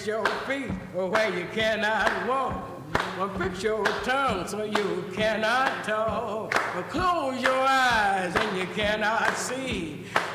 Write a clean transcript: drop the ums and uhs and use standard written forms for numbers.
fix your feet where you cannot walk. Well, fix your tongue so you cannot talk. Well, close your eyes and you cannot see.